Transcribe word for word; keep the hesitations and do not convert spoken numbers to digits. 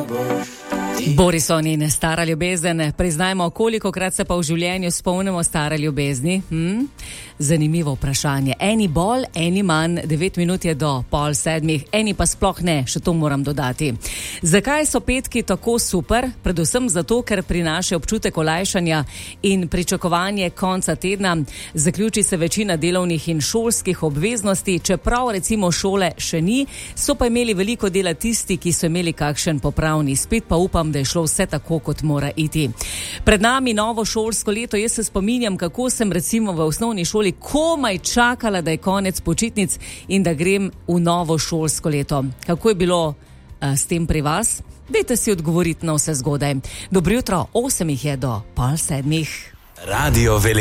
Borison in stara ljubezen. Priznajmo, kolikokrat se pa v življenju spomnimo stare ljubezni? Hm? Zanimivo vprašanje. Eni bolj, eni manj. Devet minut je do pol sedmih, eni pa sploh ne, še to moram dodati. Zakaj so petki tako super? Predvsem zato, ker prinašajo občutek olajšanja in pričakovanje konca tedna. Zaključi se večina delovnih in šolskih obveznosti, čeprav recimo šole še ni, so pa imeli veliko dela tisti, ki so imeli kakšen popravni izpit, pa upam, da je šlo vse tako, kot mora iti. Pred nami novo šolsko leto. Jaz se spominjam, kako sem recimo v osnovni šoli komaj čakala, da je konec počitnic in da grem v novo šolsko leto. Kako je bilo a, s tem pri vas? Dajte si odgovoriti na vse zgodaj. Dobro jutro, osem jih je do pol sedmih. Radio Velenje.